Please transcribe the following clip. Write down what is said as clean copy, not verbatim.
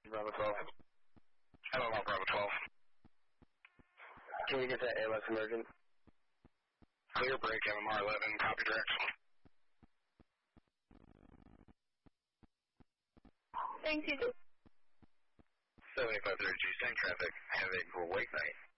Bravo 12. Hello, Bravo 12. Can you get that ALS emergent? Clear break, MMR 11, copy direction. Thank you. 7530G, same traffic. Have a great night.